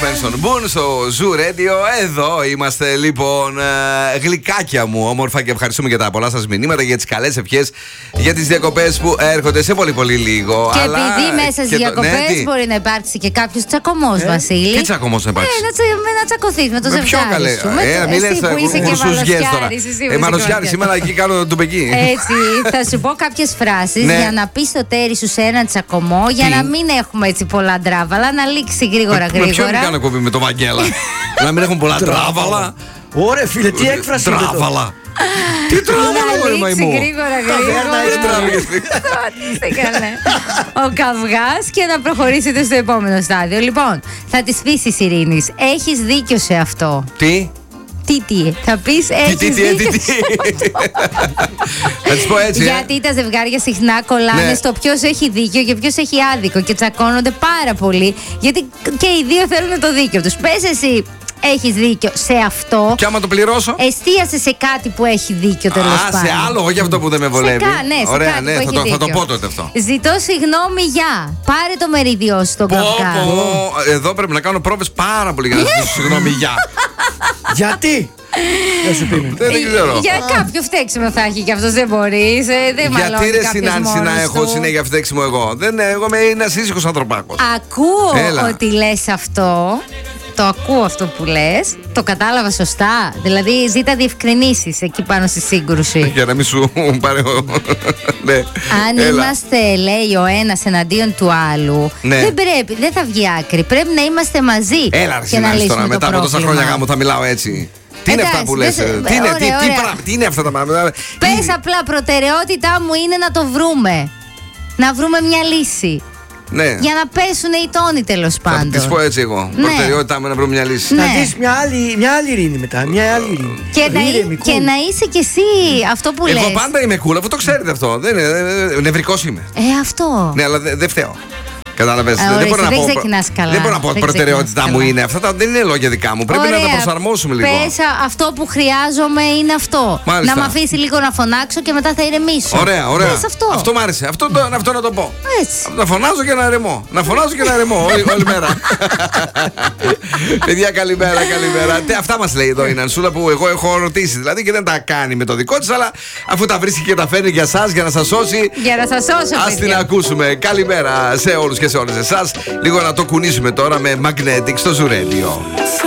Manson. Μπουν στο Zoo Radio. Εδώ είμαστε λοιπόν. Γλυκάκια μου, όμορφα, και ευχαριστούμε για τα πολλά σας μηνύματα, για τις καλές ευχές για τις διακοπές που έρχονται σε πολύ πολύ λίγο. Και επειδή μέσα στις διακοπές μπορεί να υπάρξει και κάποιος τσακωμός, Βασίλη. Τι τσακωμός να υπάρξει? Να τσακωθείς με το ζευγάρι σου. Μην λες Μανωσιάρη, σήμερα εκεί κάνω το πεκί. Έτσι, θα σου πω κάποιες φράσεις για να πεις το τέρι σου σε έναν τσακωμό, για να μην έχουμε έτσι πολλά τράβαλα, να λήξει γρήγορα. Με ποιον κάνω κόβει με το Βαγγέλα? Να μην έχουν πολλά τράβαλα. Ωραία, φίλε, τι έκφραση είναι τράβαλα? Τι τράβαλα, μαϊμού? Γρήγορα. Ο καυγάς, και να προχωρήσετε στο επόμενο στάδιο. Λοιπόν, θα τις πεις της Ειρήνης, έχεις δίκιο σε αυτό. Τι? Τι, θα πεις έχεις δίκιο. Θα τις πω έτσι. Γιατί τα ζευγάρια συχνά κολλάνε στο ποιος έχει δίκιο και ποιος έχει άδικο και τσακώνονται πάρα πολύ, γιατί και οι δύο θέλουν το δίκιο τους. Πες εσύ, έχεις δίκιο σε αυτό. Και άμα το πληρώσω, εστίασε σε κάτι που έχει δίκιο, τέλος πάντων. Σε άλλο, όχι αυτό που δεν με βολεύει. Ωραία, ναι, θα το πω τότε αυτό. Ζητώ συγγνώμη για. Πάρε το μερίδιό σου στον καυγά. Εδώ πρέπει να κάνω πρόβες πάρα πολύ για να ζητήσω συγγνώμη για. Γιατί? Δεν σου πει. Δεν ξέρω. Για κάποιο φταίξιμο θα έχει και αυτός, δεν μπορείς. Γιατί ρε Συνάνση να έχω συνέχεια φταίξιμο εγώ? Εγώ είμαι ένας σύζυγος ανθρωπάκος. Ακούω ότι λες αυτό. Το ακούω αυτό που λες. Το κατάλαβα σωστά? Δηλαδή ζήτα διευκρινήσεις εκεί πάνω στη σύγκρουση. Για να μην σου πάρει. Αν είμαστε, λέει, ο ένας εναντίον του άλλου, δεν θα βγει άκρη. Πρέπει να είμαστε μαζί. Έλα, και να λύσουμε μετά από τόσα χρόνια γάμου θα μιλάω έτσι. Τι είναι αυτά που λες? Τι είναι αυτά τα πράγματα? Πες απλά, προτεραιότητά μου είναι να το βρούμε. Να βρούμε μια λύση. Ναι. Για να πέσουν οι τόνοι, τέλος πάντων. Θα τις πω έτσι εγώ. Προτεραιότητά μου να βρω μια λύση. Να δεις μια άλλη Ειρήνη μετά. Μια άλλη Ειρήνη. Και να είσαι κι εσύ αυτό που λες. Εγώ πάντα είμαι cool, αφού το ξέρετε αυτό. Νευρικός είμαι. Αυτό. Ναι, αλλά δεν φταίω. Κατάλαβες? Δεν μπορώ να πω ότι προτεραιότητά μου είναι αυτά. Δεν είναι λόγια δικά μου. Πρέπει να τα προσαρμόσουμε λίγο. Πες αυτό που χρειάζομαι είναι αυτό. Μάλιστα. Να με αφήσει λίγο να φωνάξω και μετά θα ηρεμήσω. Ωραία. Πες αυτό. Αυτό μ' άρεσε. Αυτό να το πω. Έτσι. Να φωνάζω και να ηρεμώ. Όλη μέρα. Παιδιά, καλημέρα. Αυτά μας λέει εδώ η Νανσούλα, που εγώ έχω ρωτήσει δηλαδή, και δεν τα κάνει με το δικό της, αλλά αφού τα βρίσκει και τα φέρνει για σας, για να σας σώσει. Για να σας σώσω, ας την ακούσουμε. Καλημέρα σε όλους και σε όλες εσάς. Λίγο να το κουνήσουμε τώρα με Magnetic στο Zoo Radio.